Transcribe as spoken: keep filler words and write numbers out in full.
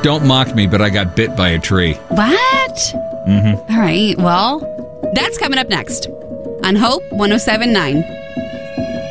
Don't mock me, but I got bit by a tree. What? Mm-hmm. All right. Well, that's coming up next on Hope one oh seven point nine.